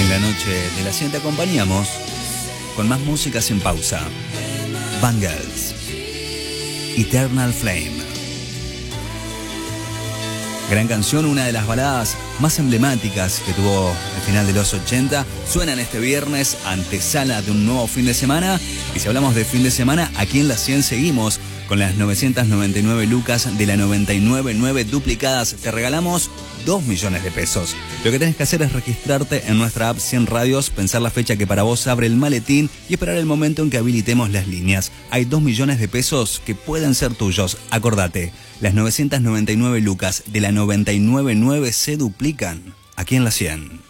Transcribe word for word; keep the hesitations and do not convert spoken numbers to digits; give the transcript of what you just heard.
En la noche de la cien te acompañamos con más música sin pausa. Bangles, Eternal Flame. Gran canción, una de las baladas más emblemáticas que tuvo el final de los ochenta. Suenan este viernes, antesala de un nuevo fin de semana. Y si hablamos de fin de semana, aquí en la cien seguimos con las novecientas noventa y nueve lucas de la noventa y nueve nueve duplicadas. Te regalamos dos millones de pesos. Lo que tenés que hacer es registrarte en nuestra app cien Radios, pensar la fecha que para vos abre el maletín y esperar el momento en que habilitemos las líneas. Hay dos millones de pesos que pueden ser tuyos. Acordate, las novecientas noventa y nueve lucas de la noventa y nueve nueve se duplican aquí en la cien.